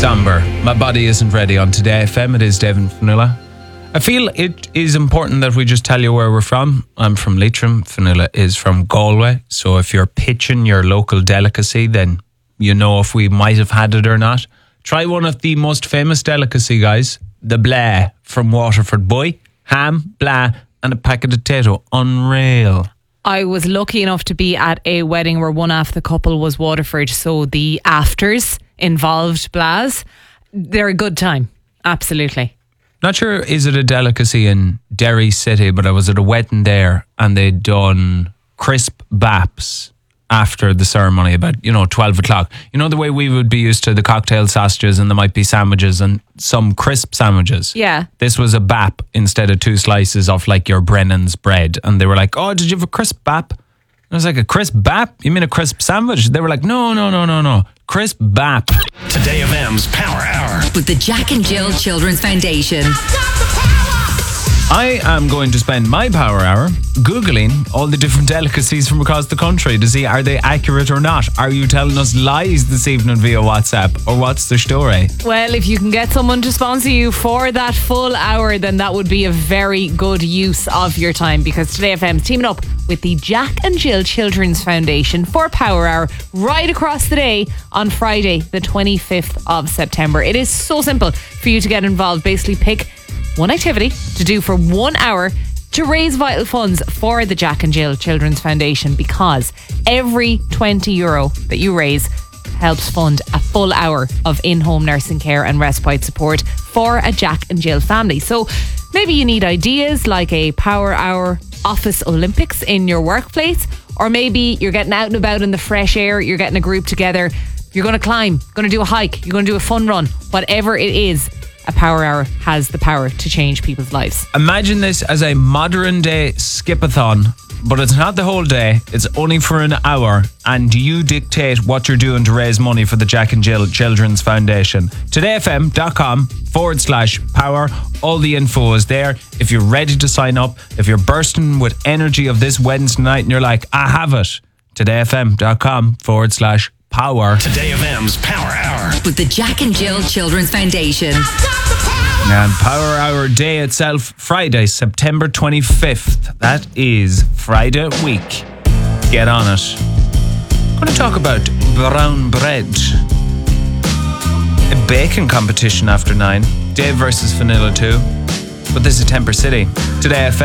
Somber. My body isn't ready on Today FM. It is Dave and Fionnuala. I feel it is important that we just tell you where we're from. I'm from Leitrim. Fionnuala is from Galway. So if you're pitching your local delicacy, then you know if we might have had it or not. Try one of the most famous delicacy, guys. The blaa from Waterford. Boy, ham, blaa, and a packet of potato. Unreal. I was lucky enough to be at a wedding where one half the couple was Waterford, so the afters involved blaas. They're a good time, absolutely. Not sure is it a delicacy in Derry City, but I was at a wedding there and they'd done crisp baps after the ceremony about 12 o'clock. You know the way we would be used to the cocktail sausages and there might be sandwiches and some crisp sandwiches. Yeah. This was a bap instead of 2 slices of like your Brennan's bread. And they were like, oh, did you have a crisp bap? I was like, a crisp bap? You mean a crisp sandwich? They were like, no. Crisp bap. Today FM's Power Hour with the Jack and Jill Children's Foundation. I am going to spend my power hour Googling all the different delicacies from across the country to see are they accurate or not. Are you telling us lies this evening via WhatsApp, or what's the story? Well, if you can get someone to sponsor you for that full hour, then that would be a very good use of your time, because Today FM's teaming up with the Jack and Jill Children's Foundation for Power Hour right across the day on Friday, the 25th of September. It is so simple for you to get involved. Basically pick one activity to do for 1 hour to raise vital funds for the Jack and Jill Children's Foundation, because every €20 that you raise helps fund a full hour of in-home nursing care and respite support for a Jack and Jill family. So maybe you need ideas like a Power Hour Office Olympics in your workplace, or maybe you're getting out and about in the fresh air, you're getting a group together, you're going to climb, going to do a hike, you're going to do a fun run. Whatever it is, a Power Hour has the power to change people's lives. Imagine this as a modern day skipathon, but it's not the whole day, it's only for an hour, and you dictate what you're doing to raise money for the Jack and Jill Children's Foundation. todayfm.com/power. All the info is there. If you're ready to sign up, if you're bursting with energy of this Wednesday night and you're like, I have it, todayfm.com/power. Today FM's Power Hour with the Jack and Jill Children's Foundation. And Power Hour Day itself, Friday, September 25th. That is Friday week. Get on it. I'm going to talk about brown bread. A baking competition after 9. Dave versus Fionnuala 2. But this is Temper City. Today FM.